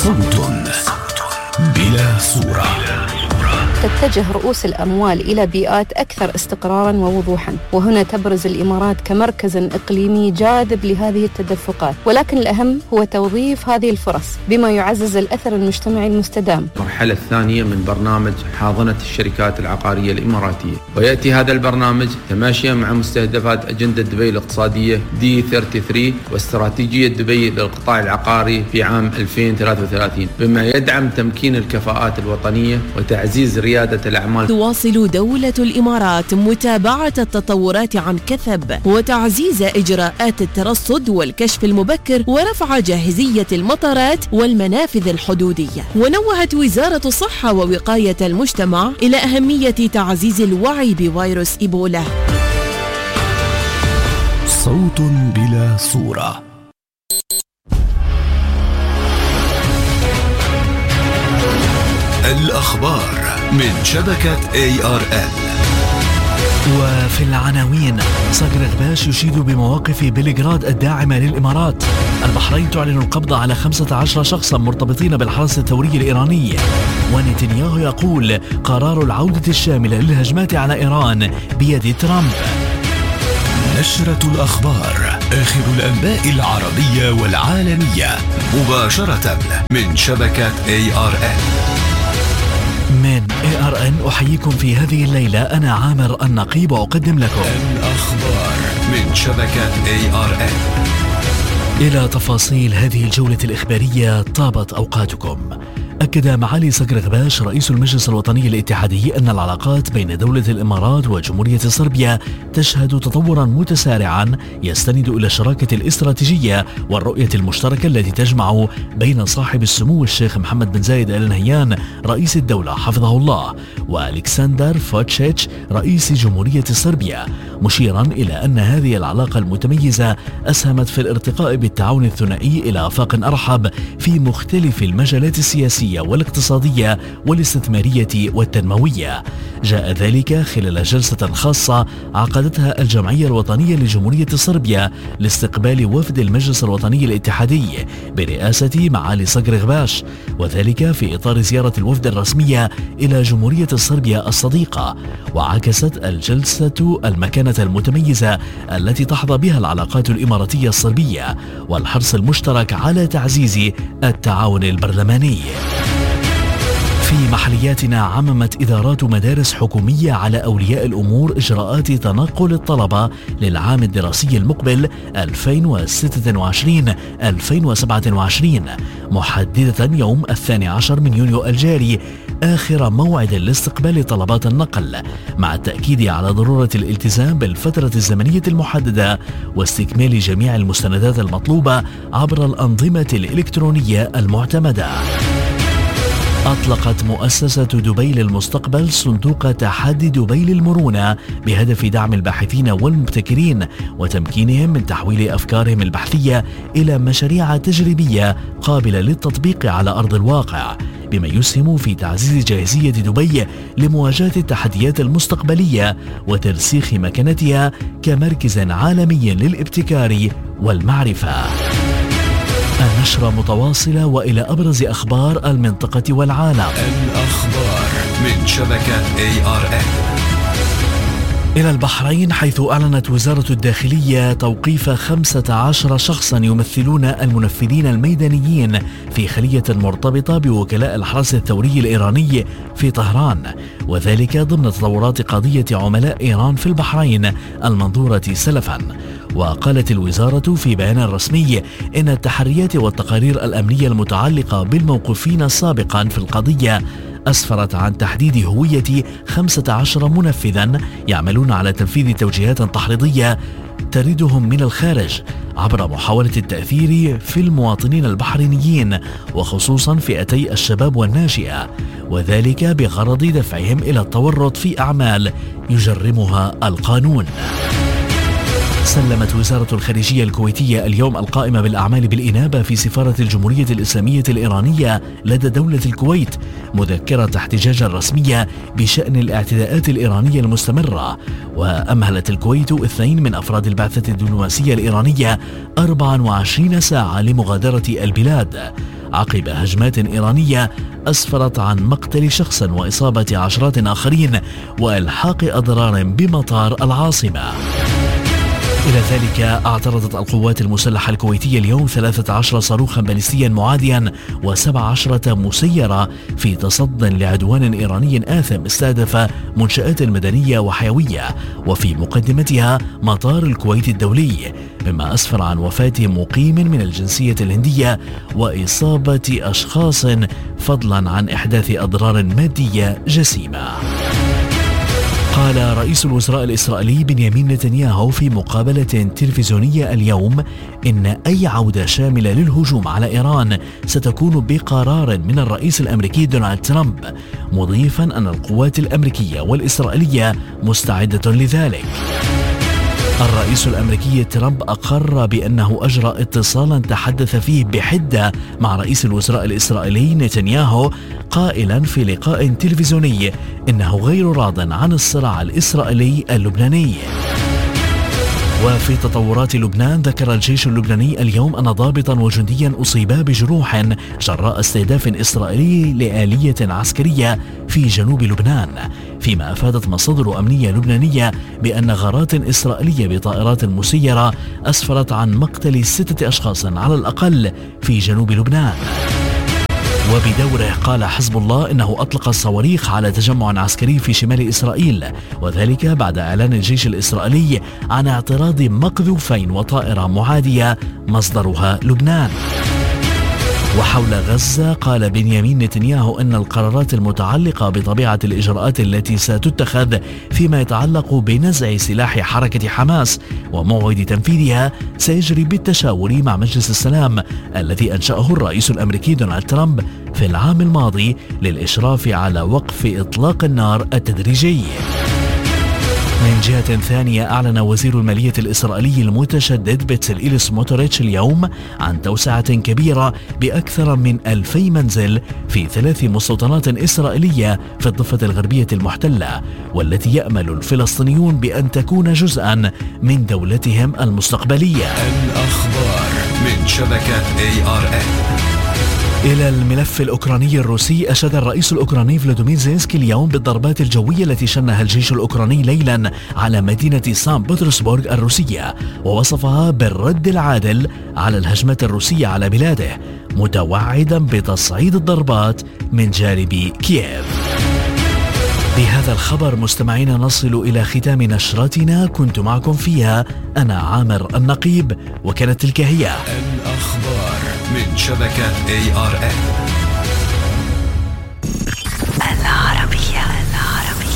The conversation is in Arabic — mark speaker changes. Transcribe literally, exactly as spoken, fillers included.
Speaker 1: صوت بلا صورة.
Speaker 2: تتجه رؤوس الأموال إلى بيئات أكثر استقراراً ووضوحاً، وهنا تبرز الإمارات كمركز إقليمي جاذب لهذه التدفقات، ولكن الأهم هو توظيف هذه الفرص بما يعزز الأثر المجتمعي المستدام.
Speaker 3: المرحلة الثانية من برنامج حاضنة الشركات العقارية الإماراتية، ويأتي هذا البرنامج تماشيا مع مستهدفات أجندة دبي الاقتصادية دي ثلاثة وثلاثين واستراتيجية دبي للقطاع العقاري في عام ألفين وثلاثة وثلاثين، بما يدعم تمكين الكفاءات الوطنية وتعزيز ريادة الأعمال.
Speaker 4: تواصل دولة الإمارات متابعة التطورات عن كثب وتعزيز إجراءات الترصد والكشف المبكر ورفع جاهزية المطارات والمنافذ الحدودية. ونوهت وزارة الصحة ووقاية المجتمع إلى أهمية تعزيز الوعي بفيروس إيبولا.
Speaker 1: صوت بلا صورة. الأخبار من شبكة إيه آر إل.
Speaker 5: وفي العناوين: صقر غباش يشيد بمواقف بلغراد الداعمة للإمارات. البحرين تعلن القبض على خمسة عشر شخصا مرتبطين بالحرس الثوري الإيراني. ونتنياهو يقول قرار العودة الشاملة للهجمات على إيران بيد ترامب.
Speaker 1: نشرة الأخبار، آخر الأنباء العربية والعالمية مباشرة من شبكة إيه آر إل.
Speaker 5: من إيه آر إن أحييكم في هذه الليلة، أنا عامر النقيب وأقدم لكم
Speaker 1: الأخبار من شبكة إيه آر إن.
Speaker 5: إلى تفاصيل هذه الجولة الإخبارية، طابت أوقاتكم. أكد معالي صقر غباش رئيس المجلس الوطني الاتحادي أن العلاقات بين دولة الإمارات وجمهورية صربيا تشهد تطورا متسارعا يستند إلى الشراكة الاستراتيجية والرؤية المشتركة التي تجمع بين صاحب السمو الشيخ محمد بن زايد آل نهيان رئيس الدولة حفظه الله وألكسندر فوتشيتش رئيس جمهورية صربيا، مشيرا إلى أن هذه العلاقة المتميزة أسهمت في الارتقاء بالتعاون الثنائي إلى آفاق أرحب في مختلف المجالات السياسية والاقتصادية والاستثمارية والتنموية. جاء ذلك خلال جلسة خاصة عقدتها الجمعية الوطنية لجمهورية صربيا لاستقبال وفد المجلس الوطني الاتحادي برئاسة معالي صقر غباش، وذلك في إطار زيارة الوفد الرسمية إلى جمهورية صربيا الصديقة. وعكست الجلسة المكانة المتميزة التي تحظى بها العلاقات الإماراتية الصربية والحرص المشترك على تعزيز التعاون البرلماني. في محلياتنا، عممت إدارات مدارس حكومية على أولياء الأمور إجراءات تنقل الطلبة للعام الدراسي المقبل ألفين وستة وعشرين ألفين وسبعة وعشرين، محددة يوم الثاني عشر من يونيو الجاري آخر موعد لاستقبال طلبات النقل، مع التأكيد على ضرورة الالتزام بالفترة الزمنية المحددة واستكمال جميع المستندات المطلوبة عبر الأنظمة الإلكترونية المعتمدة. أطلقت مؤسسة دبي للمستقبل صندوق تحدي دبي للمرونة بهدف دعم الباحثين والمبتكرين وتمكينهم من تحويل أفكارهم البحثية إلى مشاريع تجريبية قابلة للتطبيق على أرض الواقع، بما يسهم في تعزيز جاهزية دبي لمواجهة التحديات المستقبلية وترسيخ مكانتها كمركز عالمي للابتكار والمعرفة. النشرة متواصلة وإلى أبرز أخبار المنطقة والعالم.
Speaker 1: الأخبار من شبكة إيه آر إن.
Speaker 5: إلى البحرين، حيث أعلنت وزارة الداخلية توقيف خمسة عشر شخصا يمثلون المنفذين الميدانيين في خلية مرتبطة بوكلاء الحرس الثوري الإيراني في طهران، وذلك ضمن تطورات قضية عملاء إيران في البحرين المنظورة سلفا. وقالت الوزارة في بيان رسمي إن التحريات والتقارير الأمنية المتعلقة بالموقوفين سابقا في القضية أسفرت عن تحديد هوية خمسة عشر منفذا يعملون على تنفيذ توجيهات تحريضية تردهم من الخارج عبر محاولة التأثير في المواطنين البحرينيين، وخصوصا فئتي الشباب والناشئة، وذلك بغرض دفعهم إلى التورط في أعمال يجرمها القانون. سلمت وزارة الخارجية الكويتية اليوم القائمة بالأعمال بالإنابة في سفارة الجمهورية الإسلامية الإيرانية لدى دولة الكويت مذكرة احتجاج رسمية بشأن الاعتداءات الإيرانية المستمرة. وأمهلت الكويت اثنين من أفراد البعثة الدبلوماسية الإيرانية أربع وعشرين ساعة لمغادرة البلاد. عقب هجمات إيرانية أسفرت عن مقتل شخص وإصابة عشرات آخرين وإلحاق أضرار بمطار العاصمة. إلى ذلك اعترضت القوات المسلحة الكويتية اليوم ثلاثة عشر صاروخا باليستيا معاديا وسبع عشرة مسيرة في تصد لعدوان إيراني آثم استهدف منشآت مدنية وحيوية وفي مقدمتها مطار الكويت الدولي، مما أسفر عن وفاة مقيم من الجنسية الهندية وإصابة أشخاص فضلا عن إحداث أضرار مادية جسيمة. قال رئيس الوزراء الإسرائيلي بنيامين نتنياهو في مقابلة تلفزيونية اليوم إن أي عودة شاملة للهجوم على إيران ستكون بقرار من الرئيس الأمريكي دونالد ترامب، مضيفا أن القوات الأمريكية والإسرائيلية مستعدة لذلك. الرئيس الأمريكي ترامب أقر بأنه أجرى اتصالا تحدث فيه بحدة مع رئيس الوزراء الإسرائيلي نتنياهو، قائلا في لقاء تلفزيوني إنه غير راض عن الصراع الإسرائيلي اللبناني. وفي تطورات لبنان، ذكر الجيش اللبناني اليوم أن ضابطا وجنديا أصيبا بجروح جراء استهداف إسرائيلي لآلية عسكرية في جنوب لبنان، فيما أفادت مصادر أمنية لبنانية بأن غارات إسرائيلية بطائرات مسيرة أسفرت عن مقتل ستة أشخاص على الأقل في جنوب لبنان. وبدوره قال حزب الله إنه أطلق الصواريخ على تجمع عسكري في شمال إسرائيل، وذلك بعد إعلان الجيش الإسرائيلي عن اعتراض مقذوفين وطائرة معادية مصدرها لبنان. وحول غزة، قال بنيامين نتنياهو أن القرارات المتعلقة بطبيعة الإجراءات التي ستتخذ فيما يتعلق بنزع سلاح حركة حماس وموعد تنفيذها سيجري بالتشاور مع مجلس السلام الذي أنشأه الرئيس الأمريكي دونالد ترامب في العام الماضي للإشراف على وقف إطلاق النار التدريجي. من جهة ثانية، أعلن وزير المالية الإسرائيلي المتشدد بتسلئيل سموتريتش اليوم عن توسعة كبيرة بأكثر من ألفي منزل في ثلاث مستوطنات إسرائيلية في الضفة الغربية المحتلة، والتي يأمل الفلسطينيون بأن تكون جزءا من دولتهم المستقبلية.
Speaker 1: الأخبار من شبكة إيه آر إن.
Speaker 5: إلى الملف الأوكراني الروسي، أشاد الرئيس الأوكراني فلاديمير زيلينسكي اليوم بالضربات الجوية التي شنها الجيش الأوكراني ليلا على مدينة سان بطرسبورغ الروسية، ووصفها بالرد العادل على الهجمات الروسية على بلاده، متوعدا بتصعيد الضربات من جانب كييف. بهذا الخبر مستمعينا نصل إلى ختام نشرتنا، كنت معكم فيها أنا عامر النقيب، وكانت تلك هي
Speaker 1: الأخبار من شبكة إيه آر إن.